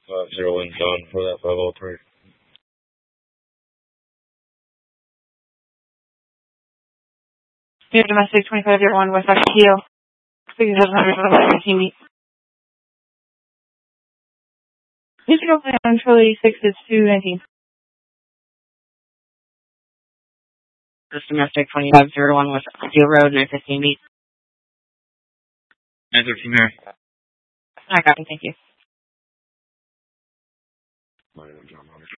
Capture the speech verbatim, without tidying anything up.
five zero one John for that five oh three. New domestic twenty-five zero one West Oxio. six seven hundred fifteen meet. Musical plan on Charlie six is two nineteen. This domestic twenty-five zero one West Oxio Road, nine fifteen meet. nine thirteen Mary. I copy, thank you. My name is John Hunter.